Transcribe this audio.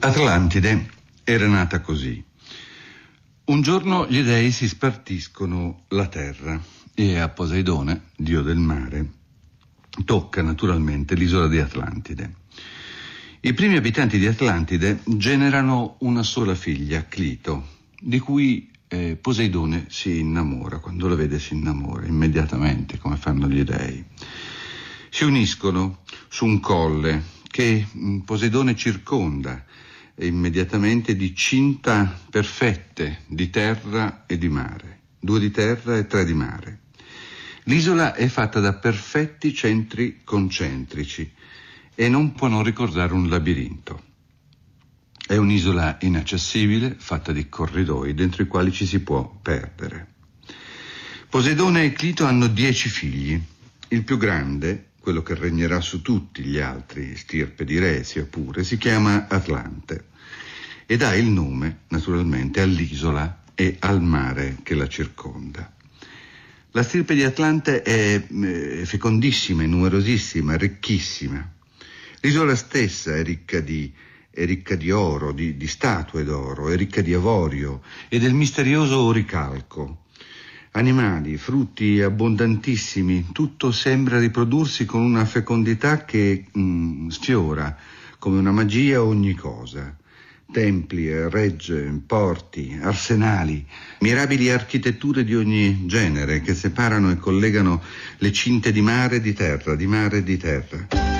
Atlantide era nata così. Un giorno gli dei si spartiscono la terra e a Poseidone, dio del mare, tocca naturalmente l'isola di Atlantide. I primi abitanti di Atlantide generano una sola figlia, Clito, di cui Poseidone si innamora. Quando lo vede si innamora immediatamente, come fanno gli dei. Si uniscono su un colle che Poseidone circonda immediatamente di cinta perfette di terra e di mare, 2 di terra e 3 di mare. L'isola è fatta da perfetti centri concentrici e non può non ricordare un labirinto. È un'isola inaccessibile, fatta di corridoi dentro i quali ci si può perdere. Poseidone e Clito hanno 10 figli. Il più grande, quello che regnerà su tutti gli altri, stirpe di re sia pure, si chiama Atlante e dà il nome, naturalmente, all'isola e al mare che la circonda. La stirpe di Atlante è fecondissima, è numerosissima, ricchissima. L'isola stessa è ricca di oro, di statue d'oro, è ricca di avorio e del misterioso oricalco. Animali, frutti abbondantissimi, tutto sembra riprodursi con una fecondità che sfiora come una magia ogni cosa. Templi, regge, porti, arsenali, mirabili architetture di ogni genere che separano e collegano le cinte di mare e di terra, di mare e di terra.